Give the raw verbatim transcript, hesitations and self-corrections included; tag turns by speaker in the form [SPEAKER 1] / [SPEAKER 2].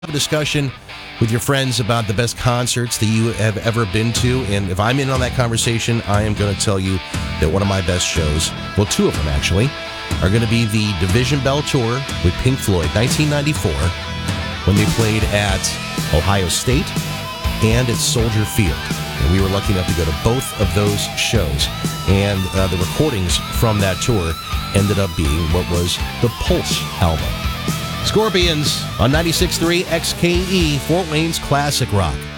[SPEAKER 1] have a discussion with your friends about the best concerts that you have ever been to. And if I'm in on that conversation, I am going to tell you that one of my best shows, well, two of them actually, are going to be the Division Bell Tour with Pink Floyd, nineteen ninety-four, when they played at Ohio State and at Soldier Field. And we were lucky enough to go to both of those shows. And uh, the recordings from that tour ended up being what was the Pulse album. Scorpions on ninety-six point three X K E, Fort Wayne's Classic Rock.